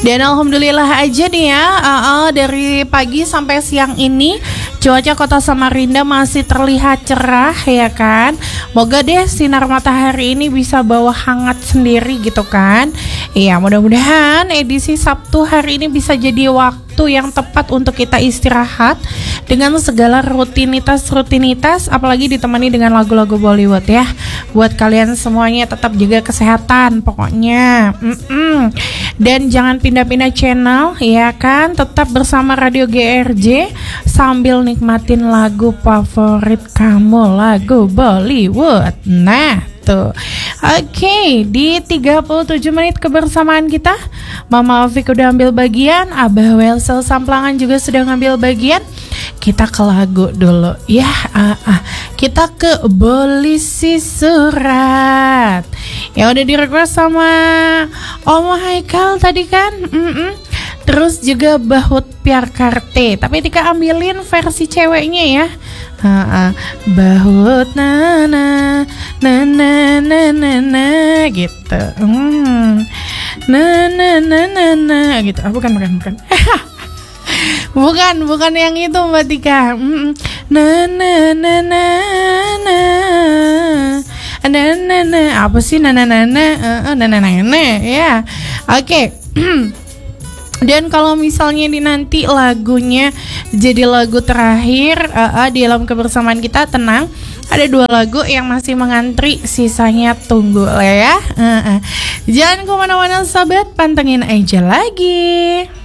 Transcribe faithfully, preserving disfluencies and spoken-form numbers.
Dan alhamdulillah aja nih ya, uh, uh, dari pagi sampai siang ini cuaca kota Samarinda masih terlihat cerah ya kan. Moga deh sinar matahari ini bisa bawa hangat sendiri gitu kan. Iya, mudah-mudahan edisi Sabtu hari ini bisa jadi waktu yang tepat untuk kita istirahat dengan segala rutinitas-rutinitas, apalagi ditemani dengan lagu-lagu Bollywood ya. Buat kalian semuanya tetap jaga kesehatan pokoknya. Mm-mm. Dan jangan pindah-pindah channel ya kan. Tetap bersama Radio G R J sambil nikmatin lagu favorit kamu, lagu Bollywood. Nah tuh. Oke, okay, di tiga puluh tujuh menit kebersamaan kita, Mama Afik udah ambil bagian, Abah Welsel Samplangan juga sudah ngambil bagian. Kita ke lagu dulu ya, uh, uh. kita ke Polisi Surat yang udah direkrut sama Om Haikal tadi kan. Mm-mm. Terus juga Bahut Piar Karte, tapi Tika ambilin versi ceweknya ya. uh, uh. Bahut na na na na na na na gitu. Hmm. Na na na na na gitu. Ah, bukan bukan bukan. Bukan, bukan yang itu Mbak Tika. Mm-mm. Na na na na na na na na apa sih na na na na na na na na ya. Oke. Dan kalau misalnya di nanti lagunya jadi lagu terakhir uh, uh, di dalam kebersamaan kita, tenang, ada dua lagu yang masih mengantri, sisanya tunggu lah ya. Uh, uh. Jangan kemana-mana sahabat, pantengin aja lagi.